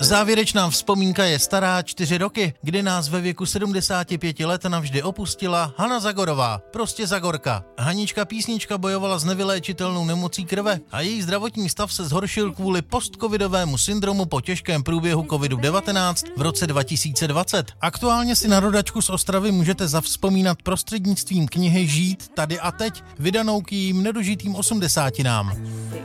Závěrečná vzpomínka je stará 4 roky, kdy nás ve věku 75 let navždy opustila Hana Zagorová, prostě Zagorka. Hanička písnička bojovala s nevyléčitelnou nemocí krve a její zdravotní stav se zhoršil kvůli postcovidovému syndromu po těžkém průběhu COVID-19 v roce 2020. Aktuálně si na rodačku z Ostravy můžete zavzpomínat prostřednictvím knihy Žít tady a teď, vydanou k jejím nedožitým 80.